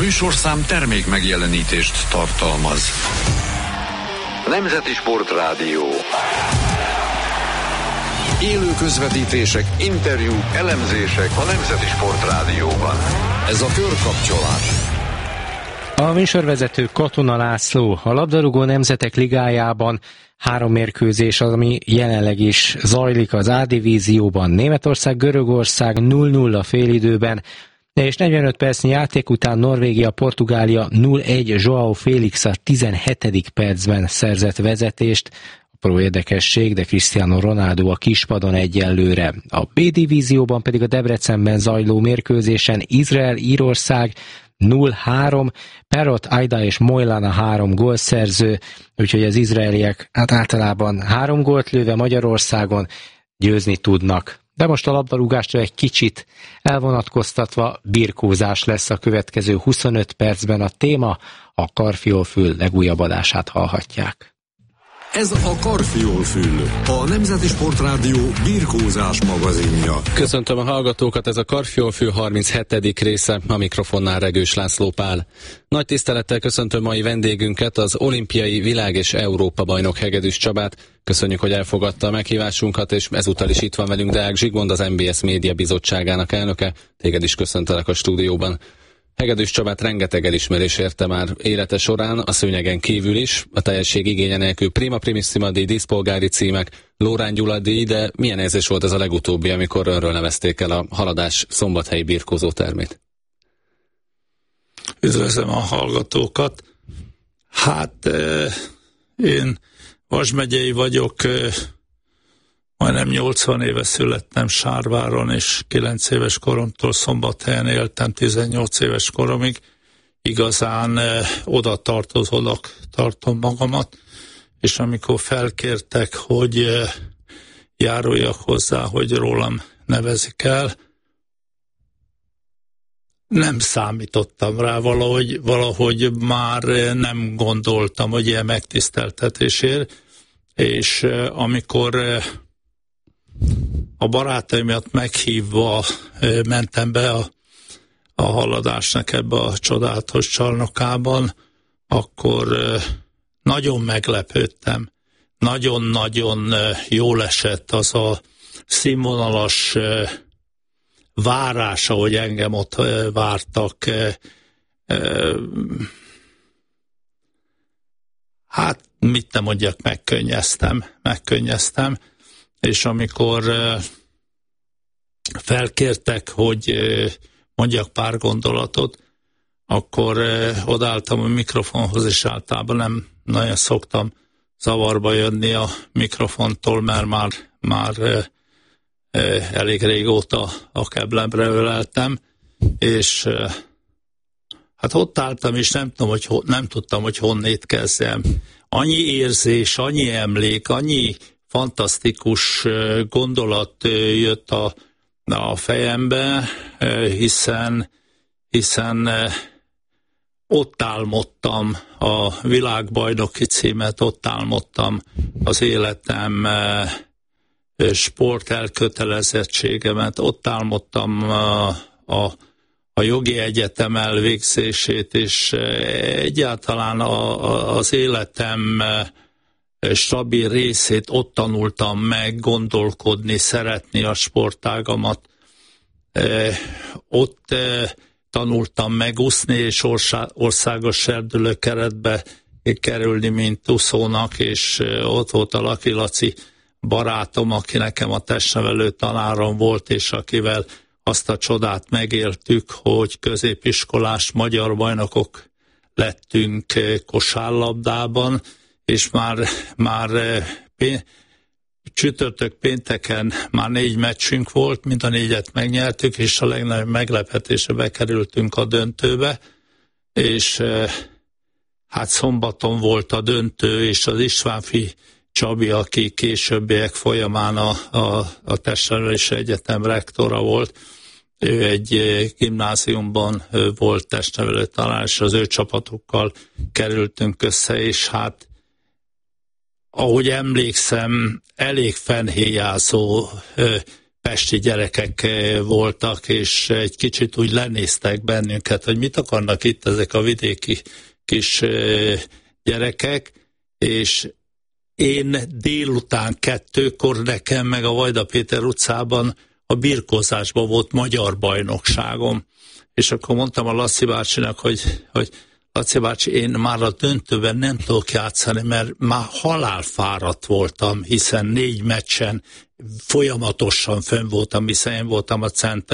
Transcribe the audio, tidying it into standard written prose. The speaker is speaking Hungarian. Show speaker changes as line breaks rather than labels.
műsorszám termék megjelenítést tartalmaz. Nemzeti Sportrádió. Élő közvetítések, interjúk, elemzések a Nemzeti Sportrádióban. Ez a Körkapcsolás.
A műsorvezető Katona László. A labdarúgó nemzetek ligájában 3 mérkőzés az, ami jelenleg is zajlik az A-divízióban. Németország, Görögország 0-0 félidőben, és 45 percnyi játék után Norvégia, Portugália 0-1, João Félix a 17. percben szerzett vezetést. Apró érdekesség, de Cristiano Ronaldo a kispadon egyelőre. A B-divízióban pedig a Debrecenben zajló mérkőzésen Izrael, Írország 0-3, Perot, Aida és Moilan a 3 gólszerző, úgyhogy az izraeliek általában 3 gólt lőve Magyarországon győzni tudnak. De most a labdarúgástól egy kicsit elvonatkoztatva birkózás lesz a következő 25 percben a téma, a Karfiolfül legújabb adását hallhatják.
Ez a Karfiolfül, a Nemzeti Sportrádió birkózás magazinja.
Köszöntöm a hallgatókat, ez a Karfiolfül 37. része, a mikrofonnál Regős László Pál. Nagy tisztelettel köszöntöm mai vendégünket, az olimpiai világ- és Európa-bajnok Hegedűs Csabát. Köszönjük, hogy elfogadta a meghívásunkat, és ezúttal is itt van velünk Deák Zsigmond, az MBS Média Bizottságának elnöke. Téged is köszöntelek a stúdióban. Hegedűs Csabát rengeteg elismerés érte már élete során, a szőnyegen kívül is, a teljesség igénye nélkül Prima Primissima díj, díszpolgári címek, Lórán Gyula díj, de milyen érzés volt ez a legutóbbi, amikor önről nevezték el a Haladás szombathelyi birkózó termét?
Üdvözlöm a hallgatókat. Én Vas megyei vagyok, majdnem 80 éve születtem Sárváron, és 9 éves koromtól Szombathelyen éltem 18 éves koromig. Igazán oda tartom magamat, és amikor felkértek, hogy járuljak hozzá, hogy rólam nevezik el, nem számítottam rá, valahogy már nem gondoltam, hogy ilyen megtiszteltetésért, és amikor a barátaimat meghívva mentem be a Haladásnak ebbe a csodálatos csarnokában, akkor nagyon meglepődtem. Nagyon-nagyon jól esett az a színvonalas várás, ahogy engem ott vártak. Mit nem mondjak, megkönnyeztem. És amikor felkértek, hogy mondjak pár gondolatot, akkor odaálltam a mikrofonhoz, és általában nem nagyon szoktam zavarba jönni a mikrofontól, mert már elég régóta a keblemre öleltem, és ott álltam, és nem tudtam, hogy honnét kezdjem. Annyi érzés, annyi emlék, annyi fantasztikus gondolat jött a fejembe, hiszen ott álmodtam a világbajnoki címet, ott álmodtam az életem sport elkötelezettségemet, ott álmodtam a jogi egyetem elvégzését, és egyáltalán az életem stabil részét ott tanultam meg, gondolkodni, szeretni a sportágamat. Ott tanultam meg úszni, és országos serdülőkeretbe kerülni, mint úszónak, és ott volt a Laki Laci barátom, aki nekem a testnevelő tanárom volt, és akivel azt a csodát megéltük, hogy középiskolás magyar bajnokok lettünk kosárlabdában, és már csütörtök pénteken már 4 meccsünk volt, mind a 4-et megnyertük, és a legnagyobb meglepetésre bekerültünk a döntőbe, és szombaton volt a döntő, és az Istvánfi Csabi, aki későbbiek folyamán a Testnevelési Egyetem rektora volt, ő egy gimnáziumban volt testnevelő tanár, és az ő csapatokkal kerültünk össze, és ahogy emlékszem, elég fennhéjázó pesti gyerekek voltak, és egy kicsit úgy lenéztek bennünket, hogy mit akarnak itt ezek a vidéki kis gyerekek, és én délután 2-kor nekem meg a Vajda Péter utcában a birkózásban volt magyar bajnokságom. És akkor mondtam a Laci bácsinak, hogy Laci bácsi, én már a döntőben nem tudok játszani, mert már halálfáradt voltam, hiszen 4 meccsen folyamatosan fönn voltam, hiszen én voltam a center.